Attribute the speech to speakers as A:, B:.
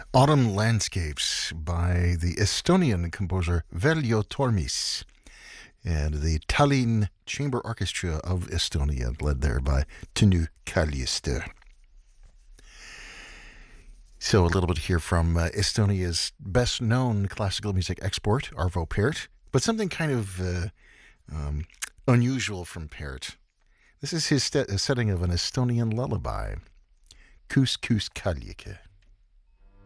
A: Autumn Landscapes by the Estonian composer Veljo Tormis and the Tallinn Chamber Orchestra of Estonia, led there by Tõnu Kaljuste. So a little bit here from Estonia's best-known classical music export, Arvo Pärt, but something kind of unusual from Pärt. This is his setting of an Estonian lullaby, Kus Kus Kaljike.